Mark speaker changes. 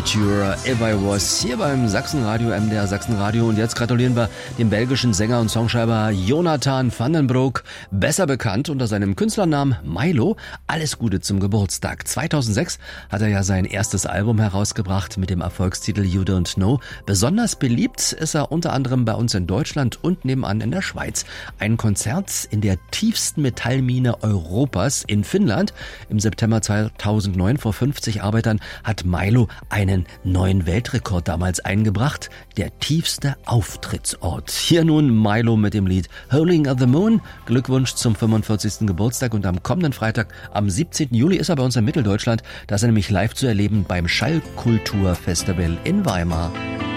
Speaker 1: Signature If I Was hier beim Sachsenradio, MDR Sachsenradio. Und jetzt gratulieren wir dem belgischen Sänger und Songschreiber Jonathan van den Broek, besser bekannt unter seinem Künstlernamen Milo. Alles Gute zum Geburtstag. 2006 hat er ja sein erstes Album herausgebracht mit dem Erfolgstitel You Don't Know. Besonders beliebt ist er unter anderem bei uns in Deutschland und nebenan in der Schweiz. Ein Konzert in der tiefsten Metallmine Europas in Finnland im September 2009 vor 50 Arbeitern hat Milo einen neuen Weltrekord damals eingebracht. Der tiefste Auftrittsort. Hier nun Milo mit dem Lied Howling at the Moon. Glückwunsch zum 45. Geburtstag und am kommenden Freitag, am 17. Juli, ist er bei uns in Mitteldeutschland. Da ist er nämlich live zu erleben beim Schallkulturfestival in Weimar.